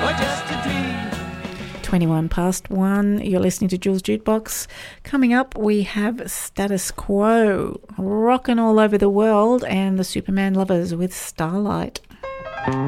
just a dream. 21 past 1, you're listening to Jules Jukebox. Coming up, we have Status Quo, rocking all over the world, and the Superman Lovers with Starlight.